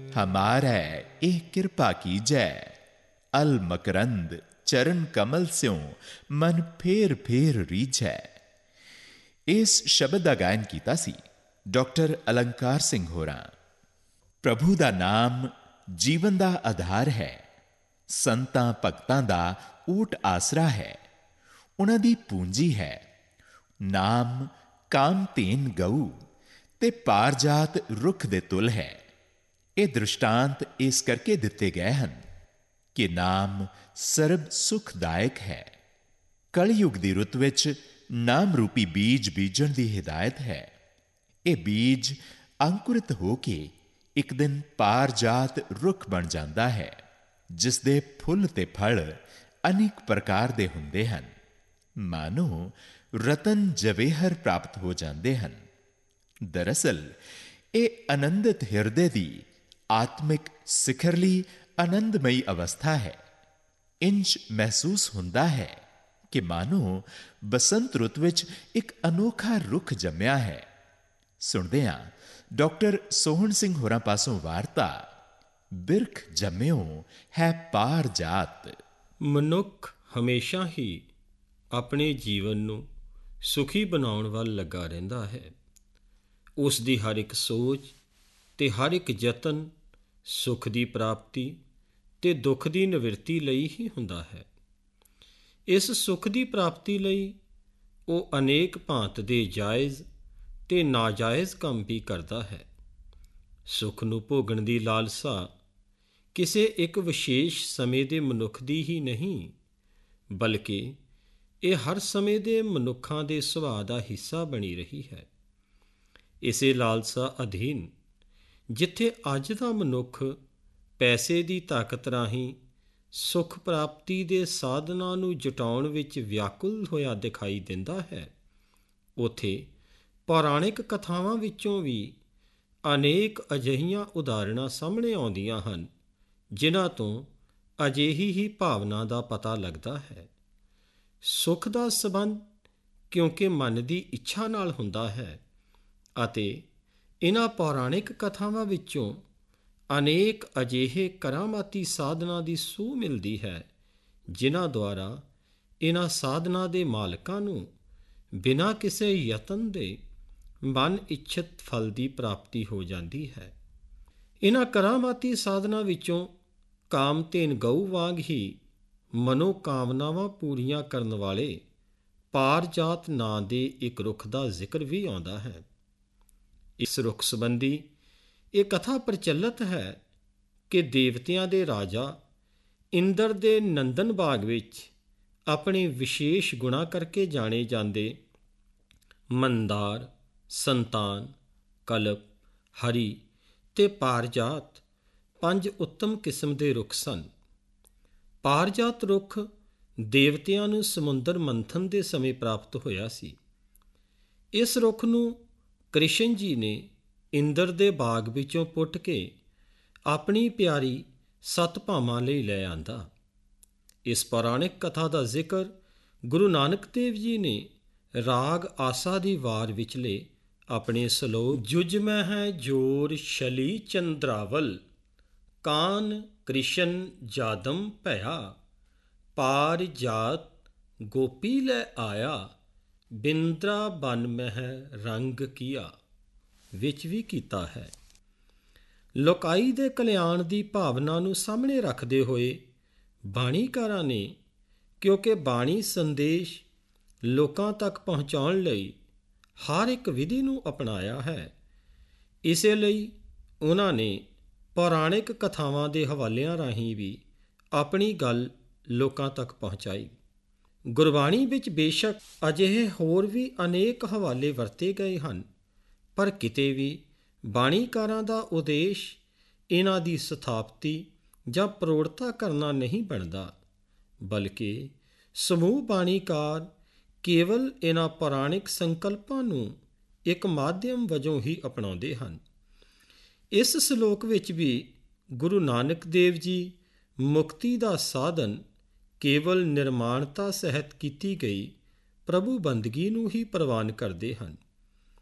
हमारै एह किरपा कीजै। अल मकरंद चरण कमल स्यों मन फेर फेर रीझै। इस शब्द का गायन किया सी डॉक्टर अलंकार सिंह होरां। प्रभु का नाम जीवन का आधार है, संतां भगतां दा ऊट आसरा है, उन्हां दी पूंजी है। नाम कामधेन गऊ ते पारजात रुख दे तुल है। ये दृष्टांत इस करके दिते गए हैं कि नाम सर्ब सुखदायक है। कलयुग दी रुत विच नाम रूपी बीज बीजण दी हिदायत है। ये बीज अंकुरित होके एक दिन पारजात रुख बन जाता है, जिस दे फुल ते फल अनेक प्रकार दे हुंदे हन। मानो रतन जवेहर प्राप्त हो जाते हैं। दरअसल ये आनंदित हृदय दी आत्मिक सिखरली आनंदमयी अवस्था है। इंज महसूस हुंदा है कि मानो बसंत रुत विच एक अनोखा रुख जम्या है। सुनदे हां डॉक्टर सोहन सिंह होरां पासों वार्ता, बिरख जम्मिओ है पार जात। ਮਨੁੱਖ ਹਮੇਸ਼ਾ ਹੀ ਆਪਣੇ ਜੀਵਨ ਨੂੰ ਸੁਖੀ ਬਣਾਉਣ ਵੱਲ ਲੱਗਾ ਰਹਿੰਦਾ ਹੈ। ਉਸ ਦੀ ਹਰ ਇੱਕ ਸੋਚ ਤੇ ਹਰ ਇੱਕ ਯਤਨ ਸੁਖ ਦੀ ਪ੍ਰਾਪਤੀ ਤੇ ਦੁੱਖ ਦੀ ਨਿਵਰਤੀ ਲਈ ਹੀ ਹੁੰਦਾ ਹੈ। ਇਸ ਸੁਖ ਦੀ ਪ੍ਰਾਪਤੀ ਲਈ ਉਹ ਅਨੇਕ ਭਾਂਤ ਦੇ ਜਾਇਜ਼ ਤੇ ਨਾਜਾਇਜ਼ ਕੰਮ ਵੀ ਕਰਦਾ ਹੈ। ਸੁਖ ਨੂੰ ਭੋਗਣ ਦੀ ਲਾਲਸਾ ਕਿਸੇ ਇੱਕ ਵਿਸ਼ੇਸ਼ ਸਮੇਂ ਦੇ ਮਨੁੱਖ ਦੀ ਹੀ ਨਹੀਂ, ਬਲਕਿ ਇਹ ਹਰ ਸਮੇਂ ਦੇ ਮਨੁੱਖਾਂ ਦੇ ਸੁਭਾਅ ਦਾ ਹਿੱਸਾ ਬਣੀ ਰਹੀ ਹੈ। ਇਸੇ ਲਾਲਸਾ ਅਧੀਨ ਜਿੱਥੇ ਅੱਜ ਦਾ ਮਨੁੱਖ ਪੈਸੇ ਦੀ ਤਾਕਤ ਰਾਹੀਂ ਸੁਖ ਪ੍ਰਾਪਤੀ ਦੇ ਸਾਧਨਾਂ ਨੂੰ ਜੁਟਾਉਣ ਵਿੱਚ ਵਿਆਕੁਲ ਹੋਇਆ ਦਿਖਾਈ ਦਿੰਦਾ ਹੈ, ਉੱਥੇ ਪੌਰਾਣਿਕ ਕਥਾਵਾਂ ਵਿੱਚੋਂ ਵੀ ਅਨੇਕ ਅਜਿਹੀਆਂ ਉਦਾਹਰਣਾਂ ਸਾਹਮਣੇ ਆਉਂਦੀਆਂ ਹਨ, ਜਿਨ੍ਹਾਂ ਤੋਂ ਅਜਿਹੀ ਹੀ ਭਾਵਨਾ ਦਾ ਪਤਾ ਲੱਗਦਾ ਹੈ। ਸੁਖ ਦਾ ਸੰਬੰਧ ਕਿਉਂਕਿ ਮਨ ਦੀ ਇੱਛਾ ਨਾਲ ਹੁੰਦਾ ਹੈ ਅਤੇ ਇਹਨਾਂ ਪੌਰਾਣਿਕ ਕਥਾਵਾਂ ਵਿੱਚੋਂ ਅਨੇਕ ਅਜਿਹੇ ਕਰਾਮਾਤੀ ਸਾਧਨਾਂ ਦੀ ਸੂਹ ਮਿਲਦੀ ਹੈ, ਜਿਨ੍ਹਾਂ ਦੁਆਰਾ ਇਹਨਾਂ ਸਾਧਨਾਂ ਦੇ ਮਾਲਕਾਂ ਨੂੰ ਬਿਨਾਂ ਕਿਸੇ ਯਤਨ ਦੇ ਮਨ ਇੱਛਤ ਫਲ ਦੀ ਪ੍ਰਾਪਤੀ ਹੋ ਜਾਂਦੀ ਹੈ। ਇਹਨਾਂ ਕਰਾਮਾਤੀ ਸਾਧਨਾਂ ਵਿੱਚੋਂ ਕਾਮਧੇਨ ਗਊ ਵਾਂਗ ਹੀ ਮਨੋਕਾਮਨਾਵਾਂ ਪੂਰੀਆਂ ਕਰਨ ਵਾਲੇ ਪਾਰਜਾਤ ਨਾਂ ਦੇ ਇੱਕ ਰੁੱਖ ਦਾ ਜ਼ਿਕਰ ਵੀ ਆਉਂਦਾ ਹੈ। ਇਸ ਰੁੱਖ ਸੰਬੰਧੀ ਇਹ ਕਥਾ ਪ੍ਰਚਲਿਤ ਹੈ ਕਿ ਦੇਵਤਿਆਂ ਦੇ ਰਾਜਾ ਇੰਦਰ ਦੇ ਨੰਦਨ ਬਾਗ ਵਿੱਚ ਆਪਣੇ ਵਿਸ਼ੇਸ਼ ਗੁਣਾਂ ਕਰਕੇ ਜਾਣੇ ਜਾਂਦੇ ਮੰਦਾਰ, ਸੰਤਾਨ, ਕਲਪ, ਹਰੀ ਤੇ ਪਾਰਜਾਤ 5 ਉੱਤਮ ਕਿਸਮ ਦੇ ਰੁੱਖ ਸਨ। ਪਾਰਜਾਤ ਰੁੱਖ ਦੇਵਤਿਆਂ ਨੂੰ ਸਮੁੰਦਰ ਮੰਥਨ ਦੇ ਸਮੇਂ ਪ੍ਰਾਪਤ ਹੋਇਆ ਸੀ। ਇਸ ਰੁੱਖ ਨੂੰ ਕ੍ਰਿਸ਼ਨ ਜੀ ਨੇ ਇੰਦਰ ਦੇ ਬਾਗ ਵਿੱਚੋਂ ਪੁੱਟ ਕੇ ਆਪਣੀ ਪਿਆਰੀ ਸਤਭਾਮਾਂ ਲਈ ਲੈ ਆਂਦਾ। ਇਸ ਪੌਰਾਣਿਕ ਕਥਾ ਦਾ ਜ਼ਿਕਰ ਗੁਰੂ ਨਾਨਕ ਦੇਵ ਜੀ ਨੇ ਰਾਗ ਆਸਾ ਦੀ ਵਾਰ ਵਿਚਲੇ ਆਪਣੇ ਸਲੋਕ ਜੁਝ ਮੈਂ ਹੈ ਜੋਰ ਸ਼ਲੀ ਚੰਦਰਾਵਲ, ਕਾਨ ਕ੍ਰਿਸ਼ਨ ਜਾਦਮ ਭਇਆ, ਪਾਰ ਜਾਤ ਗੋਪੀ ਲੈ ਆਇਆ, ਬਿੰਦਰਾ ਬਨ ਮਹਿ ਰੰਗ ਕੀਆ ਵਿੱਚ ਵੀ ਕੀਤਾ ਹੈ। ਲੋਕਾਈ ਦੇ ਕਲਿਆਣ ਦੀ ਭਾਵਨਾ ਨੂੰ ਸਾਹਮਣੇ ਰੱਖਦੇ ਹੋਏ ਬਾਣੀਕਾਰਾਂ ਨੇ, ਕਿਉਂਕਿ ਬਾਣੀ ਸੰਦੇਸ਼ ਲੋਕਾਂ ਤੱਕ ਪਹੁੰਚਾਉਣ ਲਈ ਹਰ ਇੱਕ ਵਿਧੀ ਨੂੰ ਅਪਣਾਇਆ ਹੈ, ਇਸੇ ਲਈ ਉਹਨਾਂ ਨੇ ਪੌਰਾਣਿਕ ਕਥਾਵਾਂ ਦੇ ਹਵਾਲਿਆਂ ਰਾਹੀਂ ਵੀ ਆਪਣੀ ਗੱਲ ਲੋਕਾਂ ਤੱਕ ਪਹੁੰਚਾਈ। ਗੁਰਬਾਣੀ ਵਿੱਚ ਬੇਸ਼ੱਕ ਅਜਿਹੇ ਹੋਰ ਵੀ ਅਨੇਕ ਹਵਾਲੇ ਵਰਤੇ ਗਏ ਹਨ, ਪਰ ਕਿਤੇ ਵੀ ਬਾਣੀਕਾਰਾਂ ਦਾ ਉਦੇਸ਼ ਇਹਨਾਂ ਦੀ ਸਥਾਪਤੀ ਜਾਂ ਪ੍ਰੋੜਤਾ ਕਰਨਾ ਨਹੀਂ ਬਣਦਾ, ਬਲਕਿ ਸਮੂਹ ਬਾਣੀਕਾਰ ਕੇਵਲ ਇਹਨਾਂ ਪੌਰਾਣਿਕ ਸੰਕਲਪਾਂ ਨੂੰ ਇੱਕ ਮਾਧਿਅਮ ਵਜੋਂ ਹੀ ਅਪਣਾਉਂਦੇ ਹਨ। ਇਸ ਸਲੋਕ ਵਿੱਚ ਵੀ ਗੁਰੂ ਨਾਨਕ ਦੇਵ ਜੀ ਮੁਕਤੀ ਦਾ ਸਾਧਨ ਕੇਵਲ ਨਿਰਮਾਣਤਾ ਸਹਿਤ ਕੀਤੀ ਗਈ ਪ੍ਰਭੂ ਬੰਦਗੀ ਨੂੰ ਹੀ ਪ੍ਰਵਾਨ ਕਰਦੇ ਹਨ।